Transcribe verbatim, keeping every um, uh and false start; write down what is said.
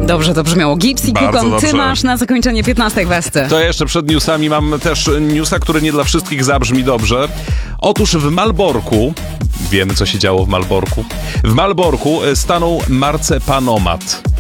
Dobrze to brzmiało. Gips i Bardzo Kukon, ty dobrze. masz na zakończenie piętnastej Westy. To jeszcze przed newsami mam też newsa, który nie dla wszystkich zabrzmi dobrze. Otóż w Malborku, wiemy co się działo w Malborku, w Malborku stanął marcepanomat.